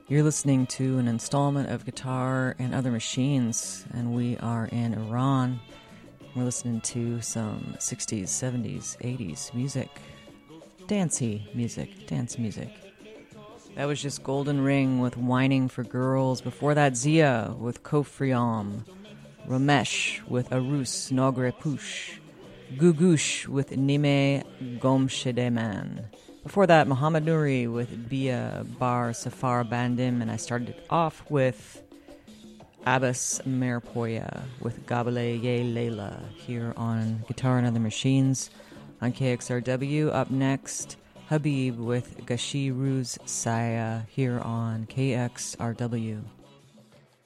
You're listening to an installment of Guitar and Other Machines, and we are in Iran. We're listening to some 60s, 70s, 80s music. Dancey music, dance music. That was just Golden Ring with Whining for Girls. Before that, Zia with Kofriam. Ramesh with Arus Nogre Push. Gugush with Nime Gomshedeman. Before that, Muhammad Nouri with Bia Bar Safar Bandim. And I started off with Abbas Merpoya with Gabale Ye Leila here on Guitar and Other Machines on KXRW. Up next, Habib with Gashi Ruz Saya here on KXRW.